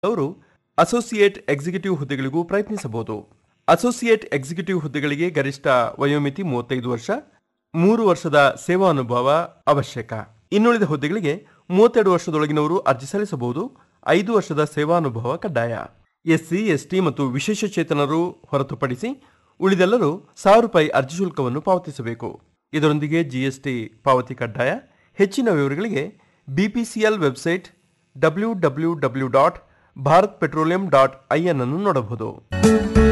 ಅವರು associate executive ಹುದ್ದೆಗಳಿಗೂ ಪ್ರಯತ್ನಿಸಬಹುದು. Associate executive ಹುದ್ದೆಗಳಿಗೆ ಗರಿಷ್ಠ ವಯೋಮಿತಿ 35 ವರ್ಷ, 3 ವರ್ಷದ ಸೇವಾನುಭವ ಅವಶ್ಯಕ. ಇನ್ನುಳಿದ ಹುದ್ದೆಗಳಿಗೆ 32 ವರ್ಷದೊಳಗಿನವರು ಅರ್ಜಿ ಸಲ್ಲಿಸಬಹುದು. 5 ವರ್ಷದ ಸೇವಾನುಭವ ಕಡ್ಡಾಯ. ಎಸ್ಸಿ, ಎಸ್ಟಿ ಮತ್ತು ವಿಶೇಷಚೇತನರು ಹೊರತುಪಡಿಸಿ ಉಳಿದೆಲ್ಲರೂ ₹1000 ಅರ್ಜಿ ಶುಲ್ಕವನ್ನು ಪಾವತಿಸಬೇಕು. ಇದರೊಂದಿಗೆ ಜಿಎಸ್ಟಿ ಪಾವತಿ ಕಡ್ಡಾಯ. ಹೆಚ್ಚಿನ ವಿವರಗಳಿಗೆ BPCL ವೆಬ್ಸೈಟ್ www.bharatpetroleum.in ಅನ್ನು ನೋಡಬಹುದು.